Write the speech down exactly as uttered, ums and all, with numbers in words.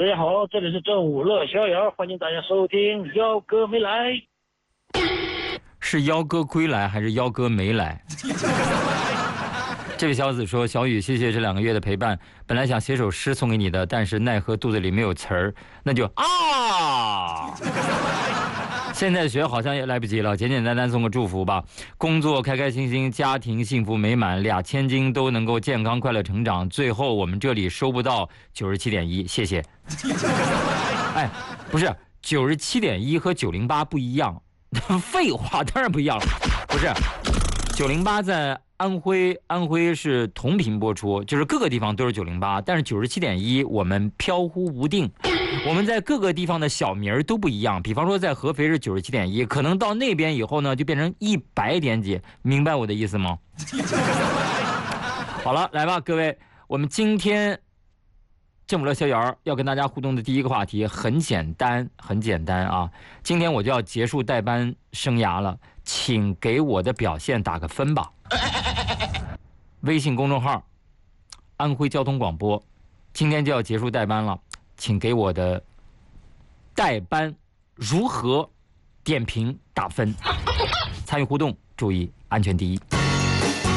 大家好，这里是正午乐逍遥，欢迎大家收听。幺哥没来， 是幺哥归来还是幺哥没来？这位小子说：“小雨，谢谢这两个月的陪伴。本来想写首诗送给你的，但是奈何肚子里没有词儿，那就啊。现在学好像也来不及了，简简单单送个祝福吧。工作开开心心，家庭幸福美满，俩千金都能够健康快乐成长。最后我们这里收不到九十七点一，谢谢。哎，不是九十七点一和九零八不一样。”废话，当然不一样了。不是，九零八在安徽，安徽是同频播出，就是各个地方都是九零八，但是九十七点一我们飘忽无定，我们在各个地方的小名都不一样。比方说在合肥是九十七点一，可能到那边以后呢就变成一百点几，明白我的意思吗？好了，来吧，各位，我们今天正午乐逍遥要跟大家互动的第一个话题很简单，很简单啊！今天我就要结束代班生涯了，请给我的表现打个分吧。微信公众号安徽交通广播，今天就要结束代班了，请给我的代班如何点评打分。参与互动，注意安全第一。